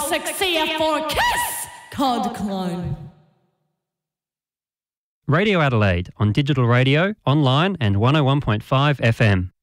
sexy for kiss, cod clone. Radio Adelaide on digital radio, online and 101.5 FM.